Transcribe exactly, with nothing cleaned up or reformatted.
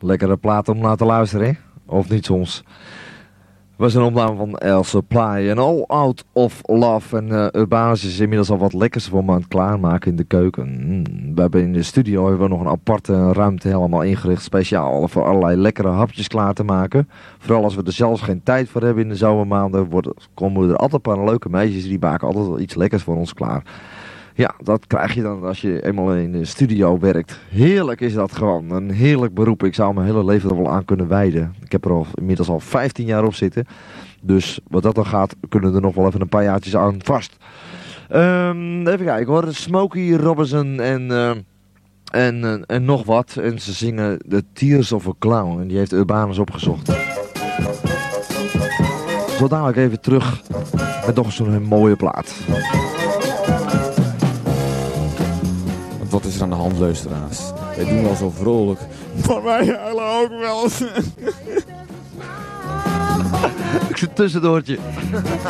Lekkere plaat om naar te luisteren, hè? Of niet soms? We zijn een opname van El Supply en All Out of Love. En uh, Urbanus is inmiddels al wat lekkers voor me aan het klaarmaken in de keuken. Mm. We hebben in de studio hebben we nog een aparte ruimte helemaal ingericht. Speciaal voor allerlei lekkere hapjes klaar te maken. Vooral als we er zelfs geen tijd voor hebben in de zomermaanden. Worden, komen er altijd een paar leuke meisjes die maken altijd wel iets lekkers voor ons klaar. Ja, dat krijg je dan als je eenmaal in de studio werkt. Heerlijk is dat gewoon. Een heerlijk beroep. Ik zou mijn hele leven er wel aan kunnen wijden. Ik heb er al, inmiddels al vijftien jaar op zitten. Dus wat dat dan gaat, kunnen er nog wel even een paar jaartjes aan vast. Um, even kijken hoor. Smokey Robinson en, uh, en, uh, en nog wat. En ze zingen The Tears of a Clown. En die heeft Urbanus opgezocht. Zo dadelijk even terug met nog zo'n mooie plaat. Wat is er aan de hand, luisteraars? Wij doen al zo vrolijk. Maar wij huilen ook wel. Ik zit tussendoortje.